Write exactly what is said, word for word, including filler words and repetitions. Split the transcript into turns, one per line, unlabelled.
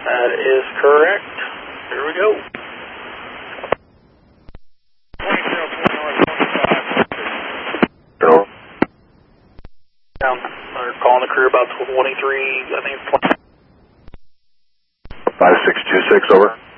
That is correct. Here we go.
Hello.
Um, they're calling the crew about twenty-three, I think it's twenty.
five six two six, over.